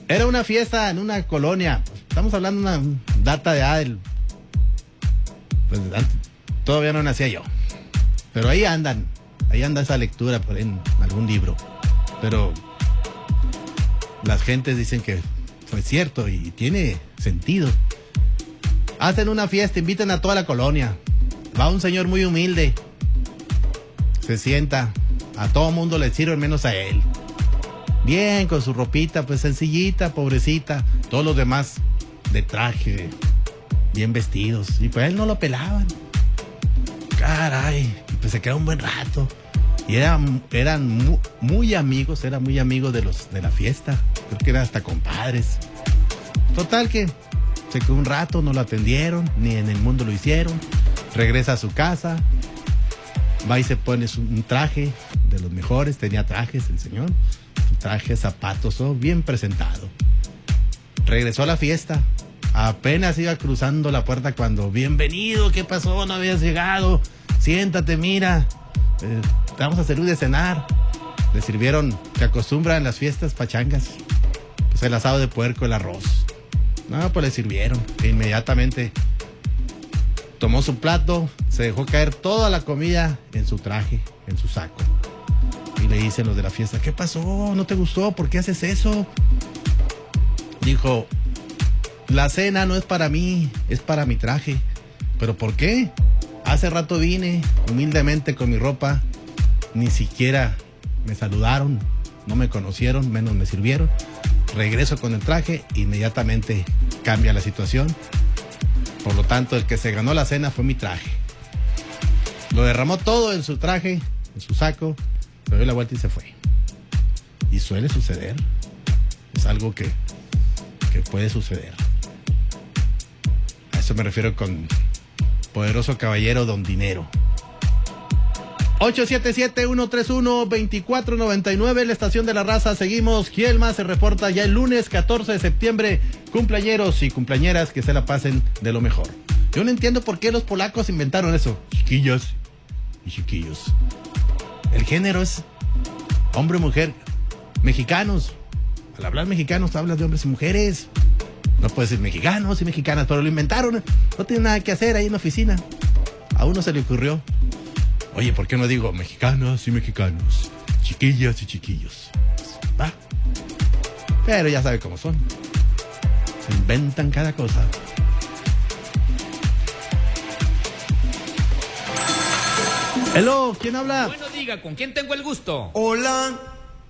Era una fiesta en una colonia. Estamos hablando de una data de Adel. Pues todavía no nacía yo. Pero ahí anda esa lectura por en algún libro. Pero las gentes dicen que fue cierto y tiene sentido. Hacen una fiesta, invitan a toda la colonia. Va un señor muy humilde. Se sienta. A todo mundo le sirven menos a él. Bien, con su ropita, pues sencillita, pobrecita. Todos los demás de traje, bien vestidos. Y pues a él no lo pelaban. Caray, y pues se quedó un buen rato. Y eran muy amigos, era muy amigo de la fiesta. Creo que eran hasta compadres. Total que se quedó un rato, no lo atendieron, ni en el mundo lo hicieron. Regresa a su casa, va y se pone un traje de los mejores, tenía trajes el señor. Traje, zapatos, todo bien presentado. Regresó a la fiesta. Apenas iba cruzando la puerta cuando, bienvenido, ¿qué pasó? No habías llegado. Siéntate, mira. Te vamos a servir de cenar. Le sirvieron, que acostumbran las fiestas pachangas, pues el asado de puerco, el arroz. No, pues le sirvieron. E inmediatamente tomó su plato, se dejó caer toda la comida en su traje, en su saco. Y le dicen los de la fiesta, ¿qué pasó? ¿No te gustó? ¿Por qué haces eso? Dijo, la cena no es para mí, es para mi traje. ¿Pero por qué? Hace rato vine humildemente con mi ropa, ni siquiera me saludaron, no me conocieron, menos me sirvieron. Regreso con el traje, inmediatamente cambia la situación. Por lo tanto, el que se ganó la cena fue mi traje. Lo derramó todo en su traje, en su saco, se dio la vuelta y se fue. Y suele suceder. Es algo que puede suceder. A eso me refiero con poderoso caballero don dinero. 877-131-2499, la estación de la raza. Seguimos. ¿Quién más se reporta ya el lunes 14 de septiembre? Cumpleañeros y cumpleañeras que se la pasen de lo mejor. Yo no entiendo por qué los polacos inventaron eso. Chiquillas y chiquillos. El género es hombre, mujer. Mexicanos. Al hablar mexicanos hablas de hombres y mujeres. No puedes decir mexicanos y mexicanas, pero lo inventaron. No tiene nada que hacer ahí en la oficina. A uno se le ocurrió. Oye, ¿por qué no digo mexicanas y mexicanos? Chiquillas y chiquillos. ¿Va? Pero ya sabe cómo son. Se inventan cada cosa. Hello, ¿quién habla? Bueno, diga, ¿con quién tengo el gusto? Hola.